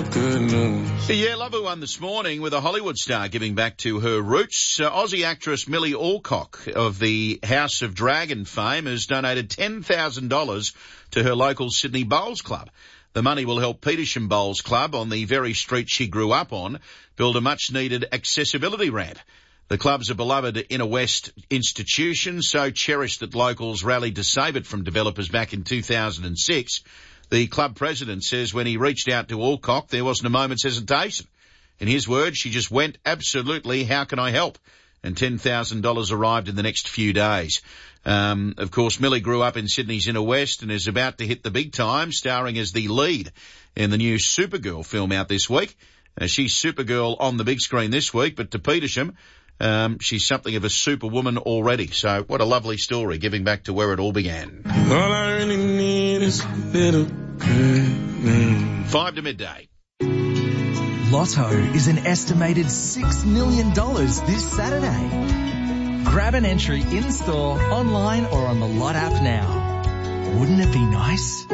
good news. Yeah, Love Who won this morning with a Hollywood star giving back to her roots. Aussie actress Millie Alcock of the House of Dragon fame has donated $10,000 to her local Sydney Bowls Club. The money will help Petersham Bowls Club on the very street she grew up on build a much-needed accessibility ramp. The club's a beloved Inner West institution, so cherished that locals rallied to save it from developers back in 2006. The club president says when he reached out to Alcock, there wasn't a moment's hesitation. In his words, she just went, absolutely, how can I help? And $10,000 arrived in the next few days. Of course, Millie grew up in Sydney's Inner West and is about to hit the big time, starring as the lead in the new Supergirl film out this week. She's Supergirl on the big screen this week, but to Petersham, she's something of a superwoman already. So what a lovely story, giving back to where it all began. All I really need is a bit of good news. 5 to midday. Lotto is an estimated $6 million this Saturday. Grab an entry in-store, online or on the Lot app now. Wouldn't it be nice?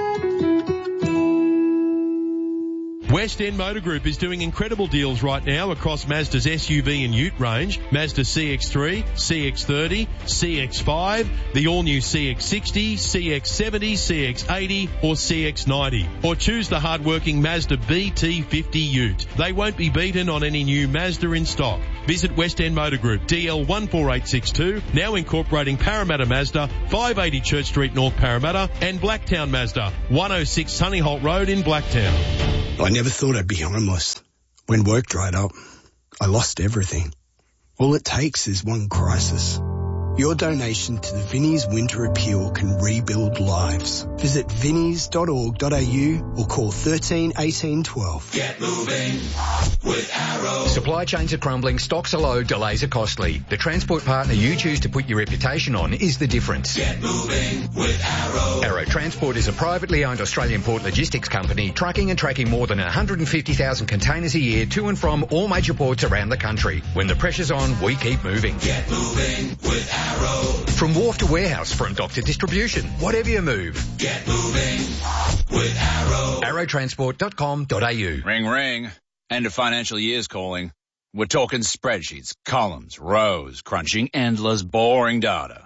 West End Motor Group is doing incredible deals right now across Mazda's SUV and Ute range, Mazda CX-3, CX-30, CX-5, the all-new CX-60, CX-70, CX-80 or CX-90. Or choose the hard-working Mazda BT50 Ute. They won't be beaten on any new Mazda in stock. Visit West End Motor Group, DL 14862, now incorporating Parramatta Mazda, 580 Church Street, North Parramatta, and Blacktown Mazda, 106 Sunnyholt Road in Blacktown. I never thought I'd be homeless. When work dried up, I lost everything. All it takes is one crisis. Your donation to the Vinnie's Winter Appeal can rebuild lives. Visit vinnies.org.au or call 13 18 12. Get moving with Arrow. Supply chains are crumbling, stocks are low, delays are costly. The transport partner you choose to put your reputation on is the difference. Get moving with Arrow. Arrow Transport is a privately owned Australian port logistics company trucking and tracking more than 150,000 containers a year to and from all major ports around the country. When the pressure's on, we keep moving. Get moving with Arrow. From wharf to warehouse, front dock to distribution, whatever you move. Get moving with Arrow. Arrowtransport.com.au. Ring, ring. End of financial year's calling. We're talking spreadsheets, columns, rows, crunching endless, boring data.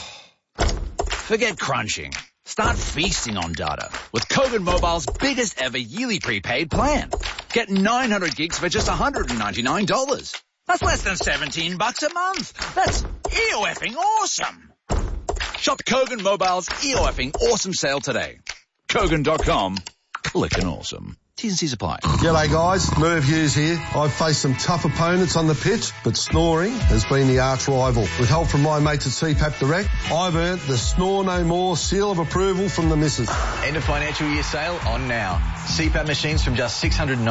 Forget crunching. Start feasting on data with Kogan Mobile's biggest ever yearly prepaid plan. Get 900 gigs for just $199. That's less than $17 a month. That's EOFing awesome. Shop Kogan Mobile's EOFing awesome sale today. Kogan.com. Clickin' awesome. T's and C's apply. G'day guys, Merv Hughes here. I've faced some tough opponents on the pitch, but snoring has been the arch rival. With help from my mates at CPAP Direct, I've earned the Snore No More seal of approval from the missus. End of financial year sale on now. CPAP machines from just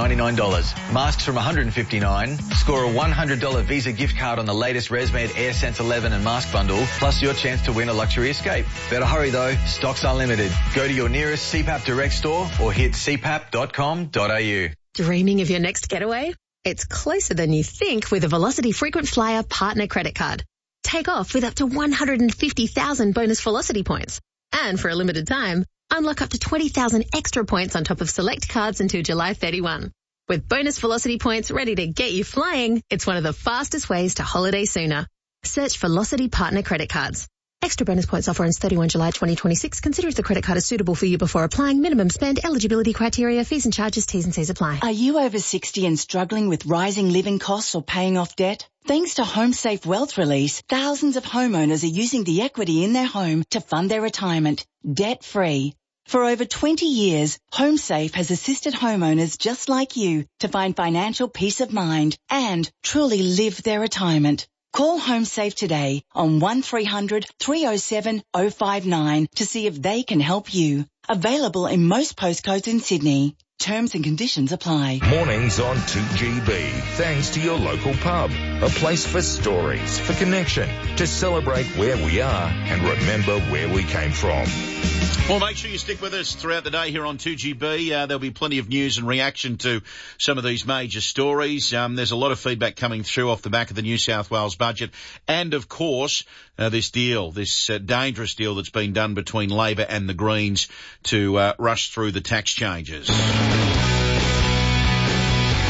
$699. Masks from $159. Score a $100 Visa gift card on the latest ResMed AirSense 11 and mask bundle, plus your chance to win a luxury escape. Better hurry though, stocks are limited. Go to your nearest CPAP Direct store or hit cpap.com.au. Dreaming of your next getaway? It's closer than you think with a Velocity Frequent Flyer Partner Credit Card. Take off with up to 150,000 bonus Velocity points. And for a limited time, unlock up to 20,000 extra points on top of select cards until July 31. With bonus Velocity points ready to get you flying, it's one of the fastest ways to holiday sooner. Search Velocity Partner Credit Cards. Extra bonus points offer ends 31 July 2026. Consider if the credit card is suitable for you before applying. Minimum spend, eligibility criteria, fees and charges, T's and C's apply. Are you over 60 and struggling with rising living costs or paying off debt? Thanks to HomeSafe Wealth Release, thousands of homeowners are using the equity in their home to fund their retirement, debt-free. For over 20 years, HomeSafe has assisted homeowners just like you to find financial peace of mind and truly live their retirement. Call HomeSafe today on 1300 307 059 to see if they can help you. Available in most postcodes in Sydney. Terms and conditions apply. Mornings on 2GB. Thanks to your local pub. A place for stories, for connection, to celebrate where we are and remember where we came from. Well, make sure you stick with us throughout the day here on 2GB. There'll be plenty of news and reaction to some of these major stories. There's a lot of feedback coming through off the back of the New South Wales budget. And, of course, this deal, this dangerous deal that's been done between Labor and the Greens to rush through the tax changes.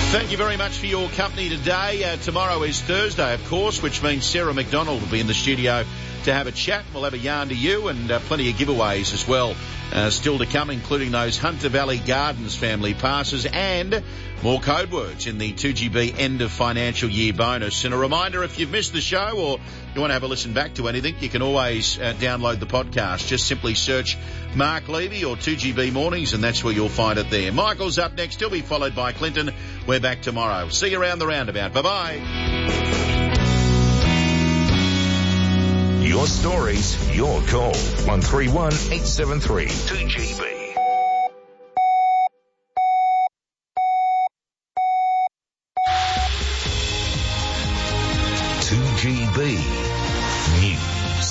Thank you very much for your company today. Tomorrow is Thursday, of course, which means Sarah McDonald will be in the studio to have a chat. We'll have a yarn to you and plenty of giveaways as well still to come, including those Hunter Valley Gardens family passes and more code words in the 2GB end of financial year bonus. And a reminder, if you've missed the show or you want to have a listen back to anything, you can always download the podcast. Just simply search Mark Levy or 2GB Mornings and that's where you'll find it there. Michael's up next. He'll be followed by Clinton. We're back tomorrow. See you around the roundabout. Bye-bye. Your stories, your call. 131 873 2GB. News.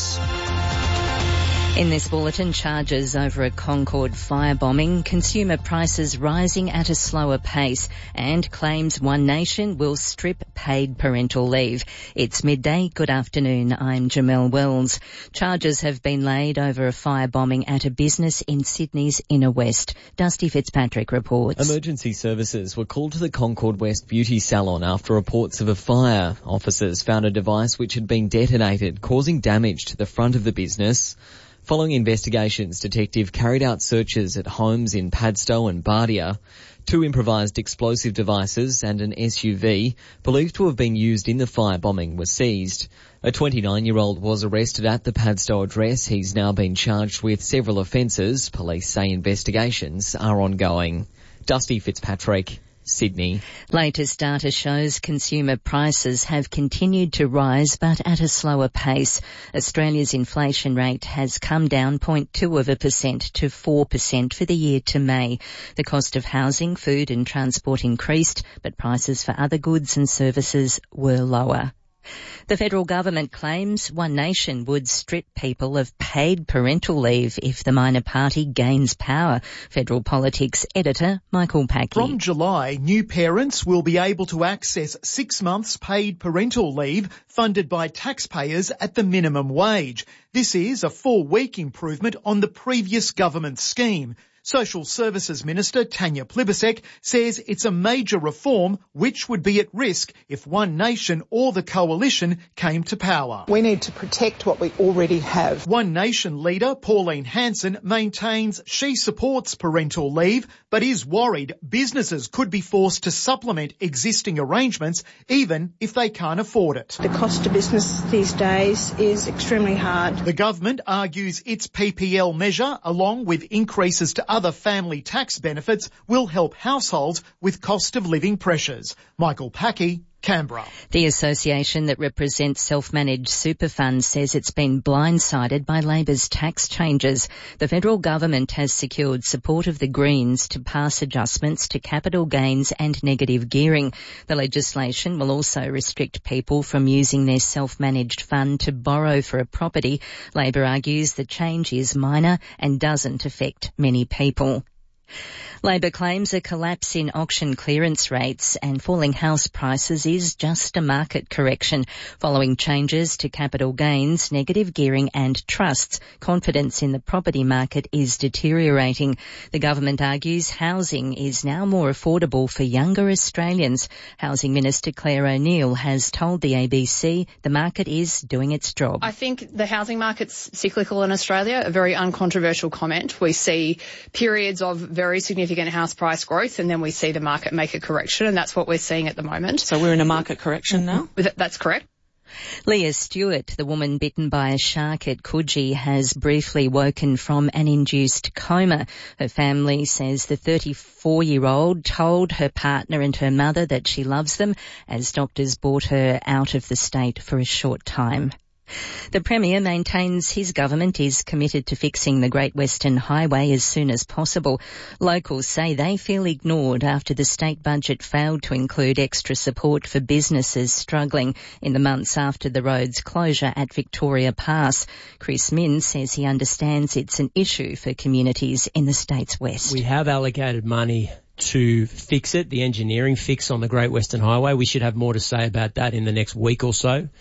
In this bulletin, charges over a Concord firebombing, consumer prices rising at a slower pace, and claims One Nation will strip paid parental leave. It's midday. Good afternoon. I'm Jamelle Wells. Charges have been laid over a firebombing at a business in Sydney's inner west. Dusty Fitzpatrick reports. Emergency services were called to the Concord West beauty salon after reports of a fire. Officers found a device which had been detonated, causing damage to the front of the business. Following investigations, detective carried out searches at homes in Padstow and Bardia. 2 improvised explosive devices and an SUV believed to have been used in the firebombing were seized. A 29-year-old was arrested at the Padstow address. He's now been charged with several offences. Police say investigations are ongoing. Dusty Fitzpatrick, Sydney. Latest data shows consumer prices have continued to rise, but at a slower pace. Australia's inflation rate has come down 0.2% to 4% for the year to May. The cost of housing, food and transport increased, but prices for other goods and services were lower. The federal government claims One Nation would strip people of paid parental leave if the minor party gains power. Federal Politics editor Michael Packey. From July, new parents will be able to access 6 months paid parental leave funded by taxpayers at the minimum wage. This is a 4-week improvement on the previous government scheme. Social Services Minister Tanya Plibersek says it's a major reform which would be at risk if One Nation or the coalition came to power. We need to protect what we already have. One Nation leader Pauline Hanson maintains she supports parental leave but is worried businesses could be forced to supplement existing arrangements even if they can't afford it. The cost to business these days is extremely hard. The government argues its PPL measure, along with increases to other family tax benefits, will help households with cost of living pressures. Michael Packey, Canberra. The association that represents self-managed super funds says it's been blindsided by Labor's tax changes. The federal government has secured support of the Greens to pass adjustments to capital gains and negative gearing. The legislation will also restrict people from using their self-managed fund to borrow for a property. Labor argues the change is minor and doesn't affect many people. Labor claims a collapse in auction clearance rates and falling house prices is just a market correction. Following changes to capital gains, negative gearing and trusts, confidence in the property market is deteriorating. The government argues housing is now more affordable for younger Australians. Housing Minister Claire O'Neil has told the ABC the market is doing its job. I think the housing market's cyclical in Australia, a very uncontroversial comment. We see periods of very significant house price growth and then we see the market make a correction, and that's what we're seeing at the moment. So we're in a market correction now? That's correct. Leah Stewart, the woman bitten by a shark at Coogee, has briefly woken from an induced coma. Her family says the 34-year-old told her partner and her mother that she loves them as doctors brought her out of the state for a short time. The Premier maintains his government is committed to fixing the Great Western Highway as soon as possible. Locals say they feel ignored after the state budget failed to include extra support for businesses struggling in the months after the road's closure at Victoria Pass. Chris Min says he understands it's an issue for communities in the state's west. We have allocated money to fix it, the engineering fix on the Great Western Highway. We should have more to say about that in the next week or so.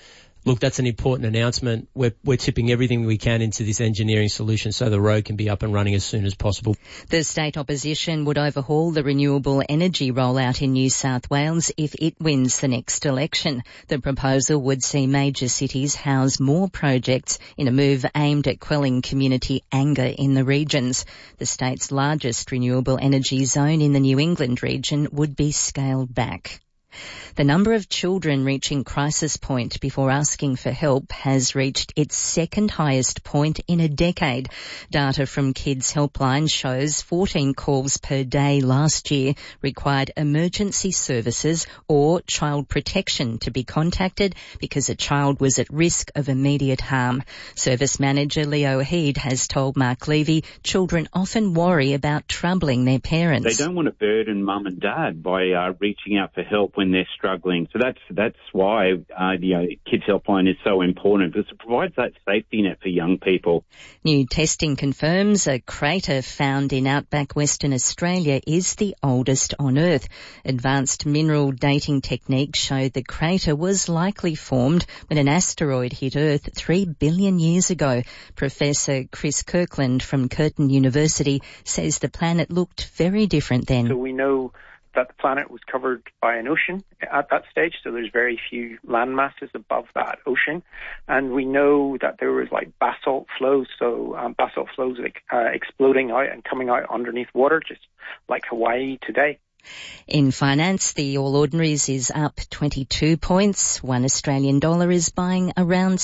look, that's an important announcement. We're tipping everything we can into this engineering solution so the road can be up and running as soon as possible. The state opposition would overhaul the renewable energy rollout in New South Wales if it wins the next election. The proposal would see major cities house more projects in a move aimed at quelling community anger in the regions. The state's largest renewable energy zone in the New England region would be scaled back. The number of children reaching crisis point before asking for help has reached its second highest point in a decade. Data from Kids Helpline shows 14 calls per day last year required emergency services or child protection to be contacted because a child was at risk of immediate harm. Service manager Leo Heed has told Mark Levy children often worry about troubling their parents. They don't want to burden mum and dad by reaching out for help when they're struggling. So that's why Kids Helpline is so important, because it provides that safety net for young people. New testing confirms a crater found in outback Western Australia is the oldest on Earth. Advanced mineral dating techniques showed the crater was likely formed when an asteroid hit Earth 3 billion years ago. Professor Chris Kirkland from Curtin University says the planet looked very different then. So we know that the planet was covered by an ocean at that stage, so there's very few land masses above that ocean. And we know that there was like basalt flows, so basalt flows exploding out and coming out underneath water, just like Hawaii today. In finance, the All Ordinaries is up 22 points. $1 Australian is buying around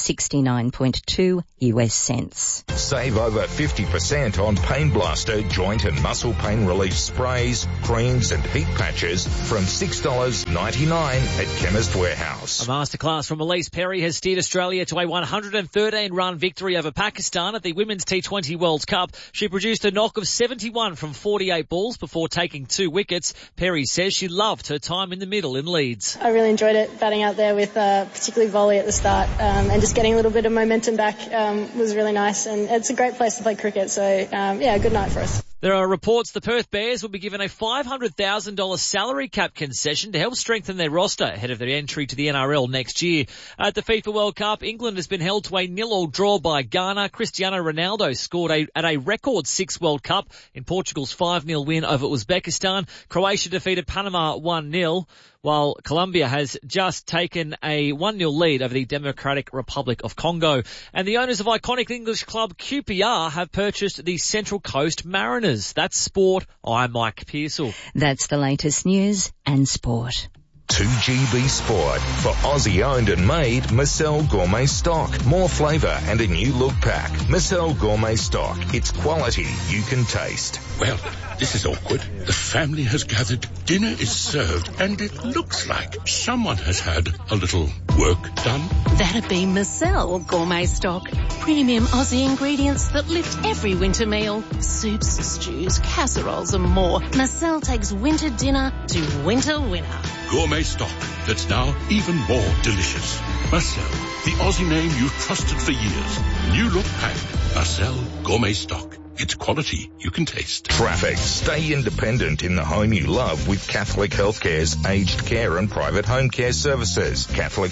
69.2 US cents. Save over 50% on Pain Blaster joint and muscle pain relief sprays, creams and heat patches from $6.99 at Chemist Warehouse. A masterclass from Elise Perry has steered Australia to a 113-run victory over Pakistan at the Women's T20 World Cup. She produced a knock of 71 from 48 balls before taking 2 wickets. Perry says she loved her time in the middle in Leeds. I really enjoyed it, batting out there with particularly volley at the start, and just getting a little bit of momentum back was really nice, and it's a great place to play cricket, so good night for us. There are reports the Perth Bears will be given a $500,000 salary cap concession to help strengthen their roster ahead of their entry to the NRL next year. At the FIFA World Cup, England has been held to a 0-0 draw by Ghana. Cristiano Ronaldo scored at a record 6 World Cup in Portugal's 5-0 win over Uzbekistan. Croatia defeated Panama 1-0. While Colombia has just taken a 1-0 lead over the Democratic Republic of Congo. And the owners of iconic English club QPR have purchased the Central Coast Mariners. That's sport. I'm Mike Pearsall. That's the latest news and sport. 2GB Sport for Aussie owned and made Marcel Gourmet stock. More flavour and a new look pack. Marcel Gourmet stock. It's quality you can taste. Well, this is awkward. The family has gathered, dinner is served, and it looks like someone has had a little work done. That'd be Marcel Gourmet stock. Premium Aussie ingredients that lift every winter meal. Soups, stews, casseroles and more. Marcel takes winter dinner to winter winner. Gourmet stock that's now even more delicious. Marcel, the Aussie name you've trusted for years. New look pack. Marcel Gourmet stock. It's quality you can taste. Traffic. Stay independent in the home you love with Catholic Healthcare's aged care and private home care services.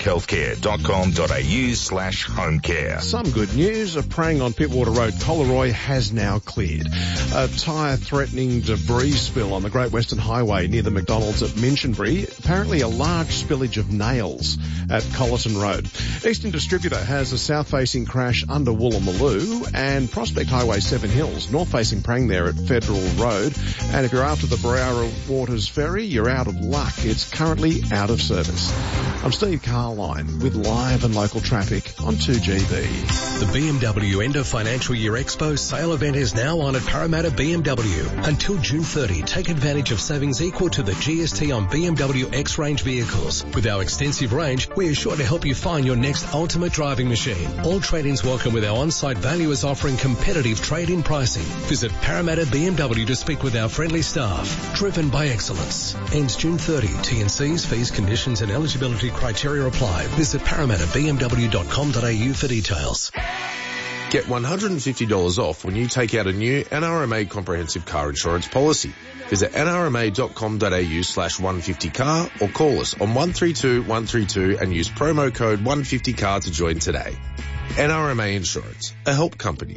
catholichealthcare.com.au/home care. Some good news. A preying on Pittwater Road, Coleroy has now cleared. A tyre-threatening debris spill on the Great Western Highway near the McDonald's at Minchinbury. Apparently a large spillage of nails at Colleton Road. Eastern Distributor has a south-facing crash under Woolloomooloo, and Prospect Highway 7 Hills north-facing prang there at Federal Road. And if you're after the Browra Waters Ferry, you're out of luck. It's currently out of service. I'm Steve Carline with live and local traffic on 2GB. The BMW End of Financial Year Expo sale event is now on at Parramatta BMW. Until June 30, take advantage of savings equal to the GST on BMW X-Range vehicles. With our extensive range, we are sure to help you find your next ultimate driving machine. All trade-ins welcome with our on-site valuers offering competitive trade-in pricing. Visit Parramatta BMW to speak with our friendly staff. Driven by excellence. Ends June 30. T&Cs, fees, conditions and eligibility criteria apply. Visit parramattabmw.com.au for details. Get $150 off when you take out a new NRMA comprehensive car insurance policy. Visit nrma.com.au/150car or call us on 132 132 and use promo code 150car to join today. NRMA Insurance, a help company.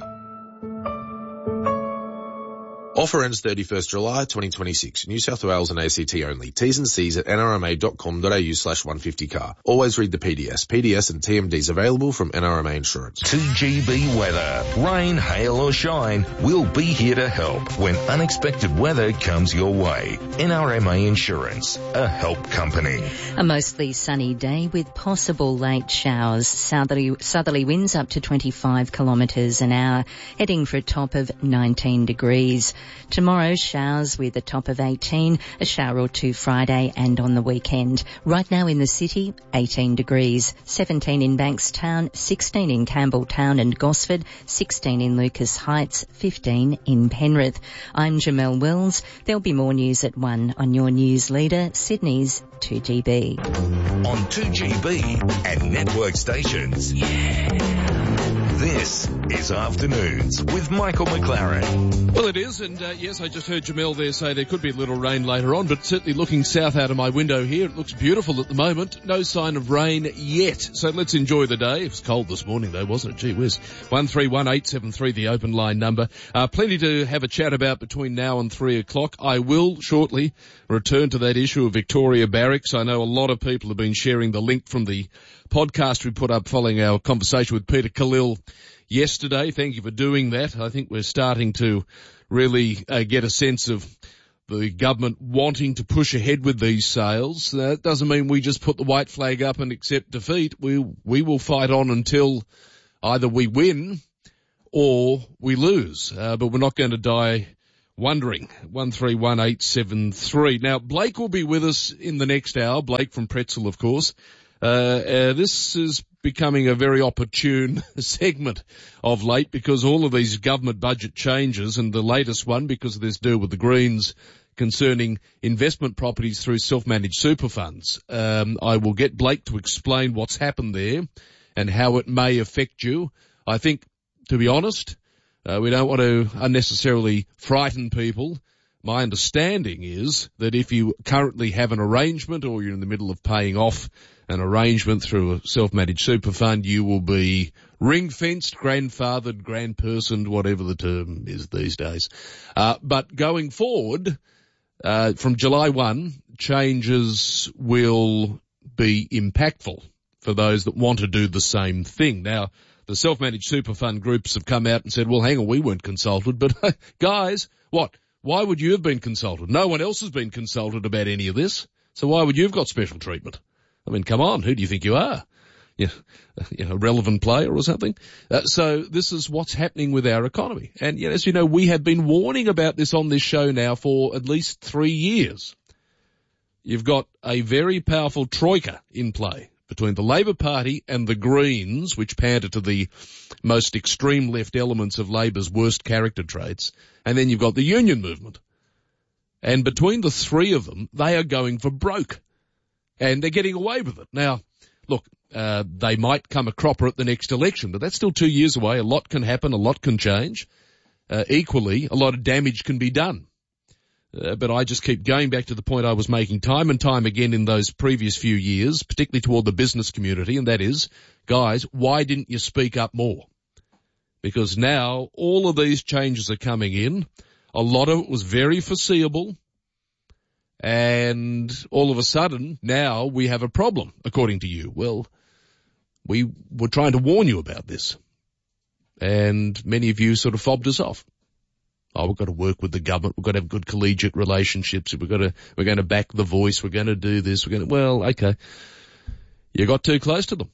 Offer ends 31st July 2026. New South Wales and ACT only. T's and C's at nrma.com.au/150car. Always read the PDS. PDS and TMDs available from NRMA Insurance. 2GB weather. Rain, hail or shine, we'll be here to help when unexpected weather comes your way. NRMA Insurance, a help company. A mostly sunny day with possible late showers. Southerly winds up to 25 kilometres an hour, heading for a top of 19 degrees. Tomorrow, showers with a top of 18, a shower or two Friday and on the weekend. Right now in the city, 18 degrees, 17 in Bankstown, 16 in Campbelltown and Gosford, 16 in Lucas Heights, 15 in Penrith. I'm Jamelle Wills. There'll be more news at 1 on your news leader, Sydney's 2GB. On 2GB and network stations. Yeah. This is Afternoons with Michael McLaren. Well, it is, and yes, I just heard Jamelle there say there could be a little rain later on, but certainly looking south out of my window here, it looks beautiful at the moment. No sign of rain yet, so let's enjoy the day. It was cold this morning though, wasn't it? Gee whiz. 131873, the open line number. Plenty to have a chat about between now and 3 o'clock. I will shortly return to that issue of Victoria Barracks. I know a lot of people have been sharing the link from the podcast we put up following our conversation with Peter Khalil yesterday. Thank you for doing that. I think we're starting to really get a sense of the government wanting to push ahead with these sales. That doesn't mean we just put the white flag up and accept defeat. We will fight on until either we win or we lose. But we're not going to die wondering. 131873. Now, Blake will be with us in the next hour. Blake from Pretzel, of course. This is becoming a very opportune segment of late because all of these government budget changes, and the latest one because of this deal with the Greens concerning investment properties through self-managed super funds. I will get Blake to explain what's happened there and how it may affect you. I think, to be honest, we don't want to unnecessarily frighten people. My understanding is that if you currently have an arrangement or you're in the middle of paying off an arrangement through a self-managed super fund, you will be ring-fenced, grandfathered, grandpersoned, whatever the term is these days. But going forward, from July 1, changes will be impactful for those that want to do the same thing. Now, the self-managed super fund groups have come out and said, well, hang on, we weren't consulted. But guys, what? Why would you have been consulted? No one else has been consulted about any of this. So why would you have got special treatment? I mean, come on, who do you think you are? You know, a relevant player or something? So this is what's happening with our economy. And as you know, we have been warning about this on this show now for at least 3 years. You've got a very powerful troika in play between the Labor Party and the Greens, which pander to the most extreme left elements of Labor's worst character traits. And then you've got the union movement. And between the three of them, they are going for broke. And they're getting away with it. Now, look, they might come a cropper at the next election, but that's still 2 years away. A lot can happen. A lot can change. Equally, a lot of damage can be done. But I just keep going back to the point I was making time and time again in those previous few years, particularly toward the business community, and that is, guys, why didn't you speak up more? Because now all of these changes are coming in. A lot of it was very foreseeable. And all of a sudden, now we have a problem, according to you. Well, we were trying to warn you about this. And many of you sort of fobbed us off. Oh, we've got to work with the government. We've got to have good collegiate relationships. We're going to back the voice. We're going to do this. Well, okay. You got too close to them.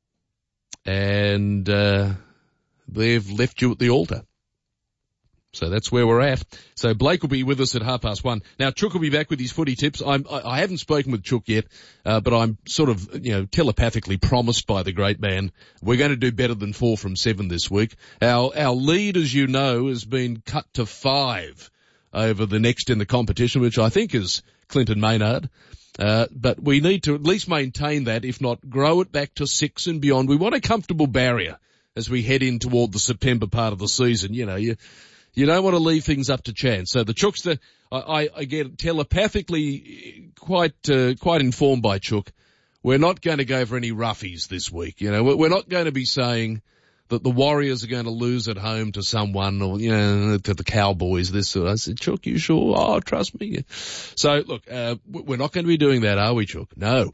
And, they've left you at the altar. So that's where we're at. So Blake will be with us at 1:30. Now Chook will be back with his footy tips. I haven't spoken with Chook yet, but I'm sort of, telepathically promised by the great man we're going to do better than 4 from 7 this week. Our lead, as you know, has been cut to 5 over the next in the competition, which I think is Clinton Maynard. But we need to at least maintain that, if not grow it back to 6 and beyond. We want a comfortable barrier as we head in toward the September part of the season. You know, you don't want to leave things up to chance. So the Chooks, I get telepathically quite informed by Chook. We're not going to go for any roughies this week. You know, we're not going to be saying that the Warriors are going to lose at home to someone or, you know, to the Cowboys, this sort of. I said, Chook, you sure? Oh, trust me. So look, we're not going to be doing that, are we, Chook? No.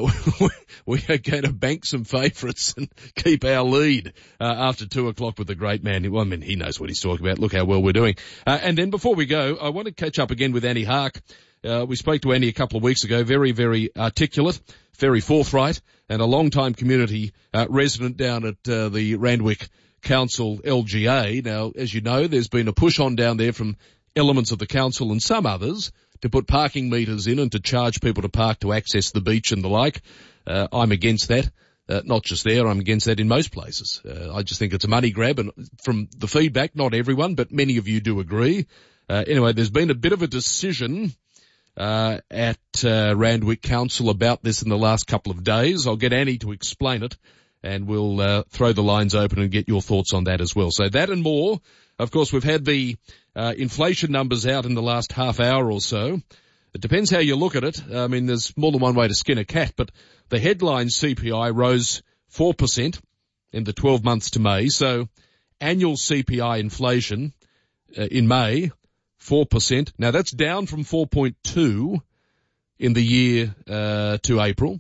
We are going to bank some favourites and keep our lead, after 2:00 with the great man. Well, I mean, he knows what he's talking about. Look how well we're doing. And then before we go, I want to catch up again with Annie Hark. We spoke to Annie a couple of weeks ago. Very, very articulate, very forthright, and a long-time community resident down at the Randwick Council LGA. Now, as you know, there's been a push on down there from elements of the council and some others to put parking meters in and to charge people to park to access the beach and the like. I'm against that. Not just there, I'm against that in most places. I just think it's a money grab, and from the feedback, not everyone, but many of you do agree. Anyway, there's been a bit of a decision at Randwick Council about this in the last couple of days. I'll get Annie to explain it, and we'll throw the lines open and get your thoughts on that as well. So that and more. Of course, we've had the inflation numbers out in the last half hour or so. It depends how you look at it. I mean, there's more than one way to skin a cat, but the headline CPI rose 4% in the 12 months to May. So annual CPI inflation in May, 4%. Now that's down from 4.2 in the year to April.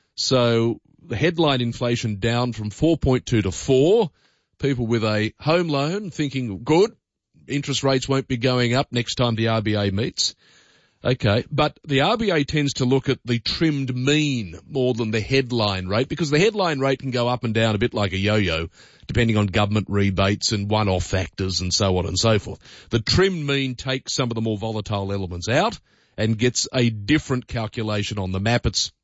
So the headline inflation down from 4.2 to 4. People with a home loan thinking, good, interest rates won't be going up next time the RBA meets. Okay, but the RBA tends to look at the trimmed mean more than the headline rate, because the headline rate can go up and down a bit like a yo-yo, depending on government rebates and one-off factors and so on and so forth. The trimmed mean takes some of the more volatile elements out and gets a different calculation on the map. It's